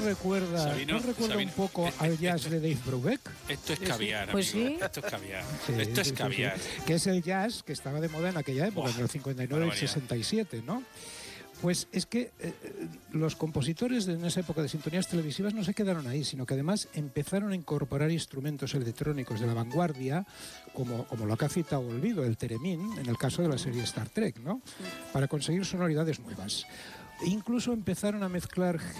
recuerda, Sabino, un poco al jazz de Dave Brubeck? Esto es caviar, Pues amigo. sí. Esto es caviar. Sí, Esto es sí, caviar. sí. Que es el jazz que estaba de moda en aquella época, Buah, en el 59 y el barbaridad. 67, ¿no? Pues es que los compositores en esa época de sintonías televisivas no se quedaron ahí, sino que además empezaron a incorporar instrumentos electrónicos de la vanguardia, como lo que ha citado Olvido, el Theremin, en el caso de la serie Star Trek, ¿no? Para conseguir sonoridades nuevas. Incluso empezaron a mezclar